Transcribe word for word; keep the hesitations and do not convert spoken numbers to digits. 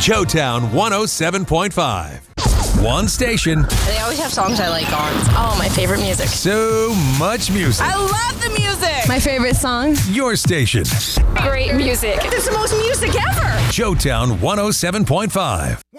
Joetown one oh seven point five. One station. They always have songs I like on. Oh, my favorite music. So much music. I love the music. My favorite song. Your station. Great music. It's the most music ever. Joetown one oh seven point five.